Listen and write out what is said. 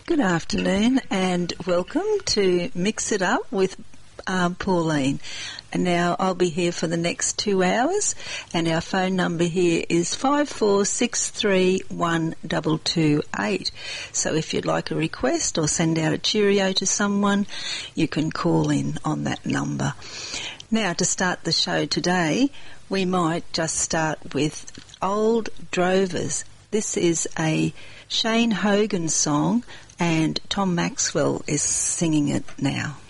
Good afternoon and welcome to Mix It Up with Pauline. And now I'll be here for the next 2 hours, and our phone number here is 54631228. So if you'd like a request or send out a cheerio to someone, you can call in on that number. Now, to start the show today, we might just start with Old Drovers. This is a Shane Hogan song, and Tom Maxwell is singing it now.